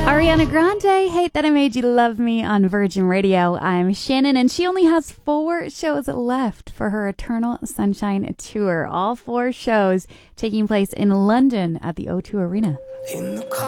Ariana Grande, Hate That I Made You Love Me on Virgin Radio. I'm Shannon, and she only has 4 shows left for her Eternal Sunshine Tour. All 4 shows taking place in London at the O2 Arena.